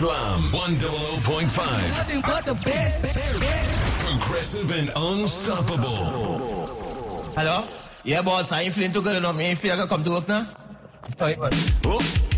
Slam 100.5. Nothing but the best. Progressive and unstoppable. Hello? Yeah, boss, I ain't feeling too good enough. Me ain't feel like I come to work now. Sorry, man.